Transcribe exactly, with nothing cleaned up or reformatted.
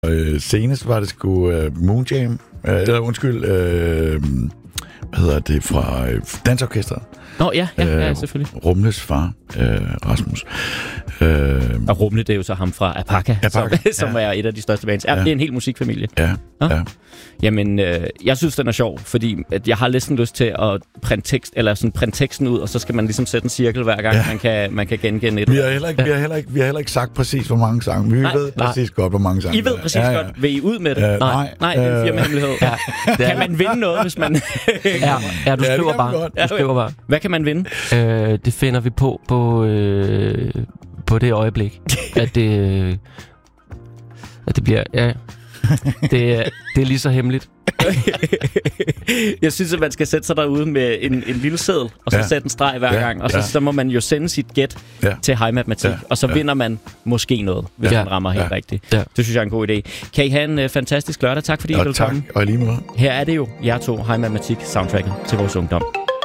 Øh, senest var det sgu øh, Moonjam, øh, eller undskyld, øh, hvad hedder det, fra øh, Dansorkestret. Nå ja, ja, ja, selvfølgelig. Rumles far, øh, Rasmus. Øh, og Rumle, det er jo så ham fra Apaka, Apaka som, som ja. er et af de største bands. Ja, ja. Det er en hel musikfamilie. Ja, ja. ja. Jamen, øh, jeg synes, den er sjov, fordi at jeg har næsten lyst til at printe tekst, eller sådan printe teksten ud, og så skal man ligesom sætte en cirkel hver gang, ja. man, kan, man kan gengælde et. Vi har heller ikke, vi har heller ikke, vi har heller ikke sagt præcis, hvor mange sange. Vi nej, ved nej. præcis godt, hvor mange sange. I ved præcis ja, ja. godt. Vil I ud med det? Ja, nej. Nej, det er en firmahemmelighed. Ja. Kan man vinde noget, hvis man... ja, ja, du skriver ja, bare. Du skriver bare. Hvad kan man vinde? Øh, det finder vi på på, øh, på det øjeblik, at det, øh, at det bliver... Ja, det, er, det er lige så hemmeligt. Jeg synes, at man skal sætte sig derude med en, en lille seddel, og så ja. sætte en streg hver ja. gang. Og så, ja. så må man jo sende sit gæt ja. til High Matematik, ja. og så ja. vinder man måske noget, hvis ja. man rammer helt ja. rigtigt. Ja. Det synes jeg er en god idé. Kan I have en uh, fantastisk lørdag. Tak fordi I ville komme. Tak, og lige måde. Her er det jo jer to, High Matematik, soundtracket til vores ungdom.